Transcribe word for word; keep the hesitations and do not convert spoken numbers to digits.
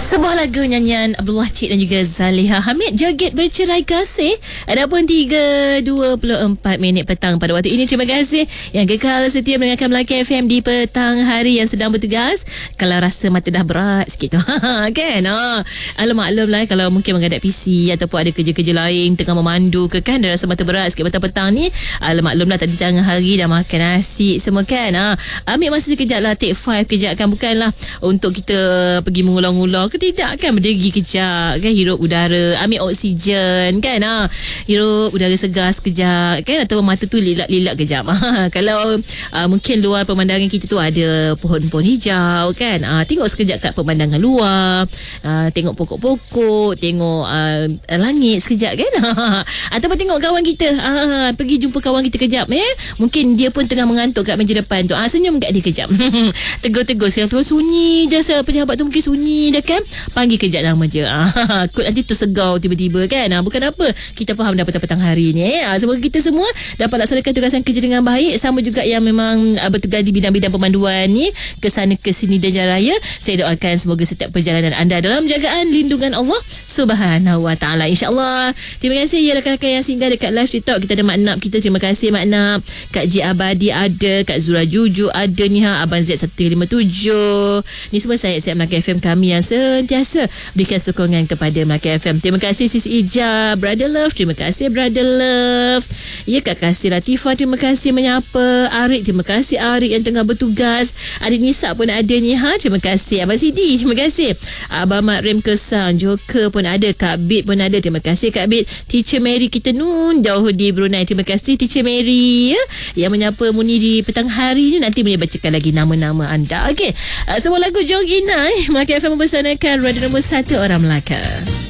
Sebuah lagu nyanyian Abdullah Cik dan juga Zaliha Hamid, Joget Bercerai Kasih. Adapun tiga dua puluh empat minit petang pada waktu ini. Terima kasih yang kekal setia mendengarkan Melaka F M di petang hari yang sedang bertugas. Kalau rasa mata dah berat sikit tu kan, ha. Alamak, maklum lah kalau mungkin menghadap P C ataupun ada kerja-kerja lain, tengah memandu ke kan, dah rasa mata berat sikit petang-petang ni. Alamak, maklum lah tadi tengah hari dah makan nasi semua kan, ha. Ambil masa sekejap lah, take five kejap kan, bukanlah untuk kita pergi mengulang-ulang ke, tidak kan, berdegi kejap kan, hirup udara, ambil oksigen kan, ha. Hirup udara segar sekejap kan, atau mata tu lilak-lilak kejap. Kalau uh, mungkin luar pemandangan kita tu ada pohon-pohon hijau kan, uh, tengok sekejap kat pemandangan luar, uh, tengok pokok-pokok, tengok uh, langit sekejap kan. Ataupun tengok kawan kita, uh, pergi jumpa kawan kita kejap, eh? Mungkin dia pun tengah mengantuk kat meja depan tu, uh, senyum kat dia kejap. Tegur-tegur, sekarang tu sunyi je, pejabat tu mungkin sunyi dah kan, panggil kejap nama je. uh, Kut nanti tersegau tiba-tiba kan, uh, bukan apa, kita faham dah petang-petang hari ni, eh? uh, Semoga kita semua dapat laksanakan tugasan kerja dengan baik. Sama juga yang memang uh, bertugas di bidang-bidang pemanduan ni, ke sana ke sini dan Jaraya. Saya doakan semoga setiap perjalanan anda dalam jagaan lindungan Allah Subhanahu Wa Taala, insya-Allah. Terima kasih ya rakan-rakan yang singgah dekat live TikTok. Kita ada Mak Nap kita, terima kasih Mak Nap. Kak J Abadi ada, Kak Zura Juju ada ni, ha, Abang Z satu lima tujuh. Ni semua saya-saya Melaka F M kami yang sentiasa berikan sokongan kepada Melaka F M. Terima kasih Sis Ija, Brother Love, terima kasih Brother Love. Ya, Kak Kasih Latifah, terima kasih menyapa. Arik, terima kasih Arik yang tengah bertugas. Adik Nisa pun ada ni, ha. Terima kasih Abang Sidi, terima kasih. Abang Mat Rem Kesang, Joker pun ada, Kak Bit pun ada, terima kasih Kak Bit. Teacher Mary kita nun jauh di Brunei, terima kasih Teacher Mary, ya, yang menyapa Muni di petang hari ni. Nanti Muni bacakan lagi nama-nama anda. Okey, uh, semua lagu Jong Inai Melaka F M mempersanakan radio nombor satu orang Melaka.